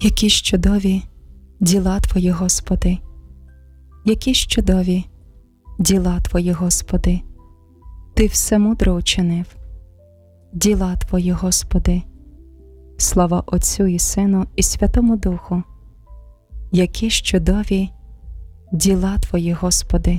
Які ж чудові діла Твої, Господи! Які ж чудові діла Твої, Господи! Ти все мудро учинив. Діла Твої, Господи! Слава Отцю і Сину і Святому Духу! Які ж чудові діла Твої, Господи!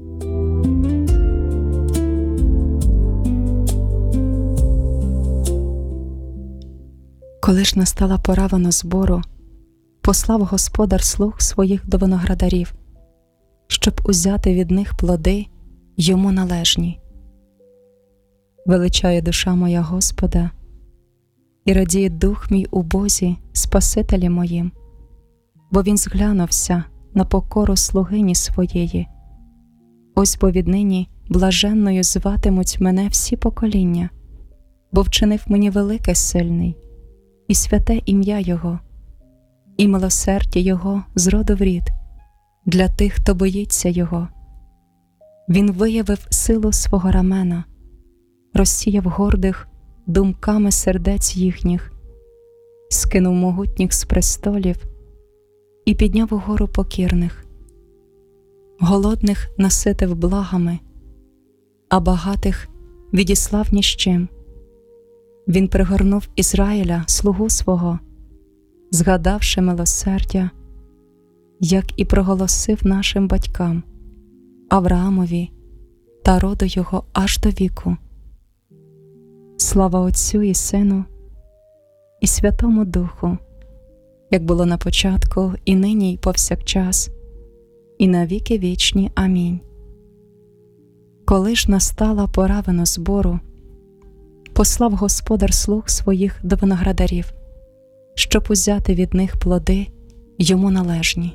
Коли ж настала пора винозбору, послав Господар слуг своїх до виноградарів, щоб узяти від них плоди йому належні. Величає душа моя Господа, і радіє дух мій у Бозі, Спасителі моїм, бо він зглянувся на покору слугині своєї. Ось бо віднині блаженною зватимуть мене всі покоління, бо вчинив мені велике сильний, і святе ім'я Його, і милосердя Його з роду в рід, для тих, хто боїться Його. Він виявив силу свого рамена, розсіяв гордих думками сердець їхніх, скинув могутніх з престолів і підняв угору покірних. Голодних наситив благами, а багатих відіслав ні з чим. Він пригорнув Ізраїля, слугу свого, згадавши милосердя, як і проголосив нашим батькам, Авраамові та роду його аж до віку. Слава Отцю і Сину і Святому Духу, як було на початку, і нині, і повсякчас, і на віки вічні. Амінь. Коли ж настала пора винозбору, послав Господар слуг своїх до виноградарів, щоб узяти від них плоди йому належні.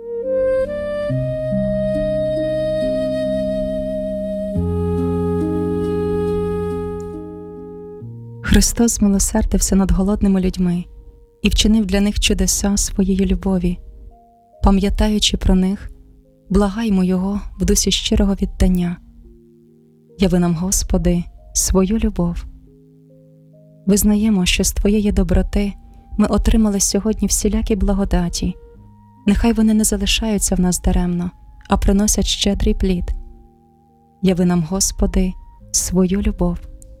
Христос змилосердився над голодними людьми і вчинив для них чудеса своєї любові. Пам'ятаючи про них, благаймо Його в дусі щирого віддання. Яви нам, Господи, свою любов. Визнаємо, що з Твоєї доброти ми отримали сьогодні всілякі благодаті. Нехай вони не залишаються в нас даремно, а приносять щедрий плід. Яви нам, Господи, свою любов.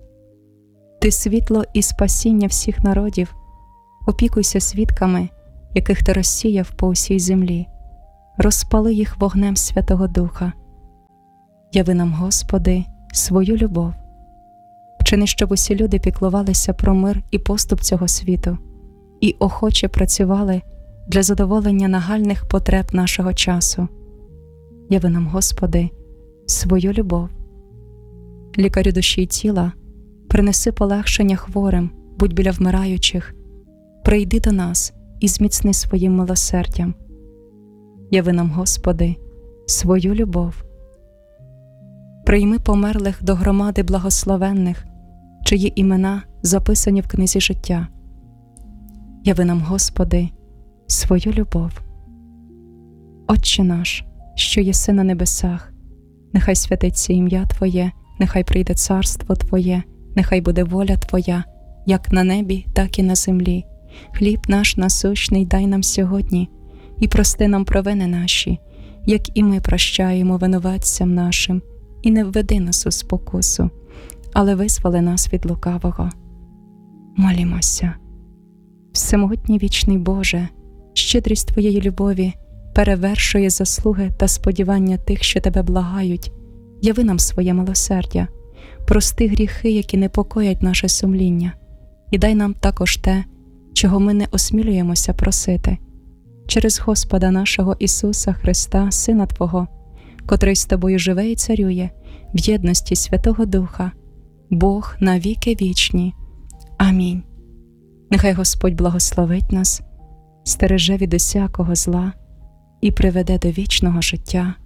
Ти світло і спасіння всіх народів, опікуйся свідками, яких Ти розсіяв по усій землі, розпали їх вогнем Святого Духа. Яви нам, Господи, свою любов. Вчини, щоб усі люди піклувалися про мир і поступ цього світу і охоче працювали для задоволення нагальних потреб нашого часу. Яви нам, Господи, свою любов. Лікарю душі й тіла, принеси полегшення хворим, будь біля вмираючих, прийди до нас і зміцни своїм милосердям. Яви нам, Господи, свою любов. Прийми померлих до громади благословенних, чиї імена записані в книзі життя. Яви нам, Господи, свою любов. Отче наш, що єси на небесах, нехай святиться ім'я Твоє, нехай прийде царство Твоє, нехай буде воля Твоя, як на небі, так і на землі. Хліб наш насущний дай нам сьогодні, і прости нам провини наші, як і ми прощаємо винуватцям нашим, і не введи нас у спокусу, але визволи нас від лукавого. Молімося. Всемогутній вічний Боже, щедрість Твоєї любові перевершує заслуги та сподівання тих, що Тебе благають. Яви нам своє милосердя, прости гріхи, які непокоять наше сумління, і дай нам також те, чого ми не осмілюємося просити. Через Господа нашого Ісуса Христа, Сина Твого, котрий з Тобою живе і царює в єдності Святого Духа, Бог на віки вічні. Амінь. Нехай Господь благословить нас, стереже від усякого зла і приведе до вічного життя.